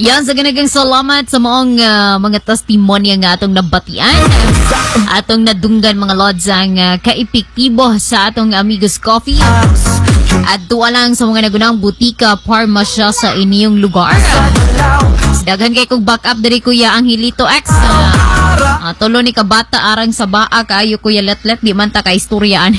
Yan, sa ganagang salamat sa mga mga testimonya nga atong nabatian. Atong nadunggan mga lods ang kaepektibo sa atong Amigos Coffee. At tuwa lang sa mga nagunang butika, parmasya sa inyong lugar. Daghan kay kong back up dari Kuya Angelito X. Tulo ni kabata arang sa baa kayo Kuya Letlet, di man ta ka istoryaan.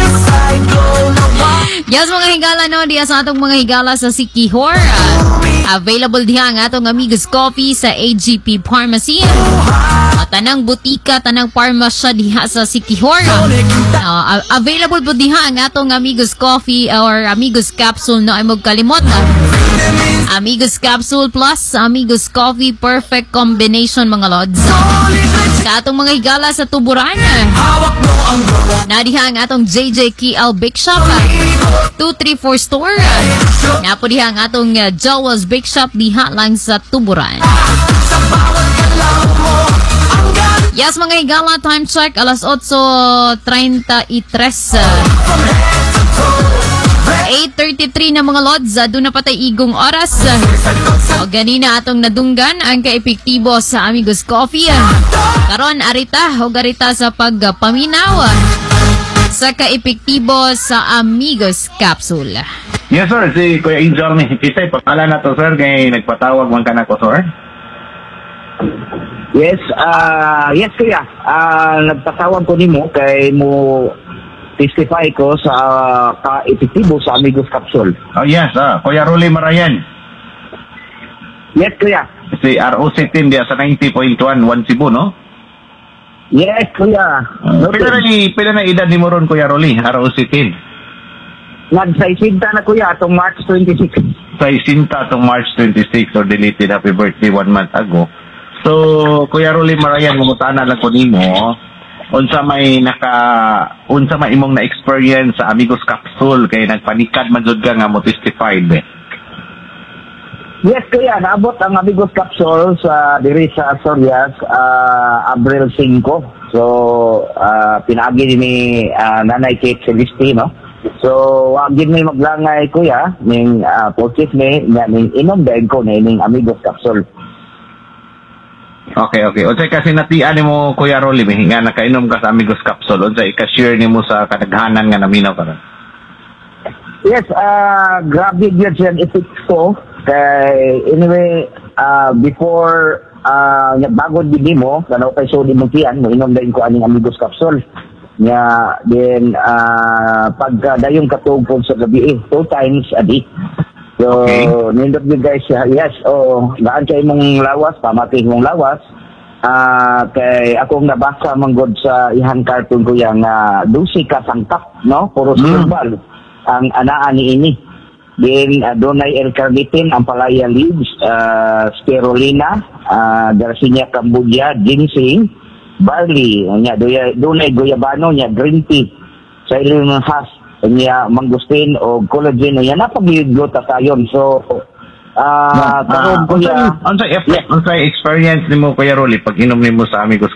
Yes, mga higala no, diya sa atong mga higala sa Sikihor. Available diha ang atong Amigos Coffee sa AGP Pharmacy. Tanang butika, tanang parmasya diha sa Sikihor. Available po diha ang atong Amigos Coffee or Amigos Capsule no ay magkalimot. Amigos Capsule plus Amigos Coffee, perfect combination mga lods. Sa atong mga higala sa Tuburan, nadiha ang atong JJKL Bake Shop, 234 store. Napo diha ang atong Jawas Bake Shop diha lang sa Tuburan. Yes, mga higala, time check, alas 8:33. 8:33 na mga lods, doon na patay igong oras. O ganina atong nadunggan ang kaepektibo sa Amigos Coffee. Karon arita o garita sa pagpaminaw sa kaepektibo sa Amigos Capsule. Yes sir, si Kuya Angel ni Kisay, pangalan na to sir, kaya nagpatawag man ka na ko sir. Yes, yes kuya. Nagpatawag ko nimo kay mo testify ko sa ka-epektibo sa Amigos Capsule. Oh yes, Kuya Rolly Marayan. Yes kuya. Si ROC team dia sa 90.11 Cebu, no? Yes kuya. Pila na edad ni mo ron Kuya Rolly, ROC team? Nagsaisinta na kuya atong March 26. Sa isinta itong March 26 or deleted happy birthday 1 month ago. So, Kuya Rolly Marayan, mumutana lang ko nimo, unsa may imong na-experience sa Amigos Capsule kay nagpanikad man jud ka nga mo testified. Yes kuya, naabot ang Amigos Capsule sa diri sa Asturias Abril 5. So, pinaagi ni Nanay Kate Celestino. So, wag gid may maglangay kuya ning purchase ning inom dahil ko ning Amigos Capsule. Okay. Unsay kasi natian nimo Kuya Rolly nga nakainom ka sa Amigos Capsule, unsay i-share nimo sa kadaghanan nga naminaw karon? Yes, grabe gyud siya effect ko. Kay anyway, before bago gid mo kanaw kay so di mo tiyan mo inom din ko aning Amigos Capsule. Nya then pagka dayong katugpon sa gabi 2 times a day. So, okay. Nindot you guys, yes, gaan kay mong lawas, pamati mong lawas. Kay akong nabasa manggod sa ihang cartoon ko yang 12 ka sangkap, no? Puro herbal ang anaan ni ini. Then, donay L-carnitin, ampalaya leaves, spirulina, Garcinia cambogia, ginseng, barley, donay goyabano, green tea, silent has, niya mangustin o collagen niya napagiyod tasayon. So karon ko ya unsay experience nimo Kuya Rolly pag inom nimo sa Amigos